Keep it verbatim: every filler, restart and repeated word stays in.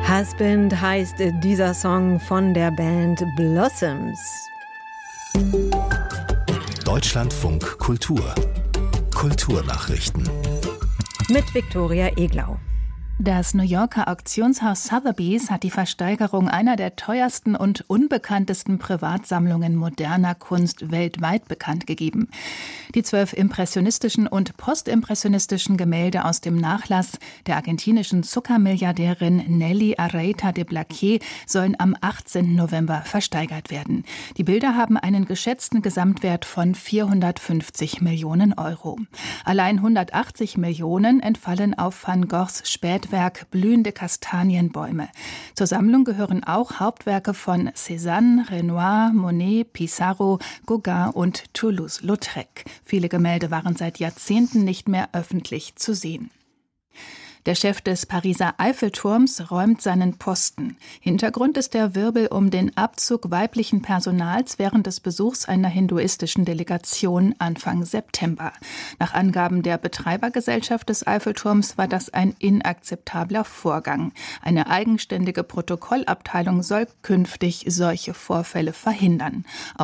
Husband heißt dieser Song von der Band Blossoms. Deutschlandfunk Kultur. Kulturnachrichten. Mit Viktoria Eglau. Das New Yorker Auktionshaus Sotheby's hat die Versteigerung einer der teuersten und unbekanntesten Privatsammlungen moderner Kunst weltweit bekannt gegeben. Die zwölf impressionistischen und postimpressionistischen Gemälde aus dem Nachlass der argentinischen Zuckermilliardärin Nelly Arreita de Blaquier sollen am achtzehnten November versteigert werden. Die Bilder haben einen geschätzten Gesamtwert von vierhundertfünfzig Millionen Euro. Allein hundertachtzig Millionen entfallen auf Van Goghs Spätwerk Blühende Kastanienbäume. Zur Sammlung gehören auch Hauptwerke von Cézanne, Renoir, Monet, Pissarro, Gauguin und Toulouse-Lautrec. Viele Gemälde waren seit Jahrzehnten nicht mehr öffentlich zu sehen. Der Chef des Pariser Eiffelturms räumt seinen Posten. Hintergrund ist der Wirbel um den Abzug weiblichen Personals während des Besuchs einer hinduistischen Delegation Anfang September. Nach Angaben der Betreibergesellschaft des Eiffelturms war das ein inakzeptabler Vorgang. Eine eigenständige Protokollabteilung soll künftig solche Vorfälle verhindern.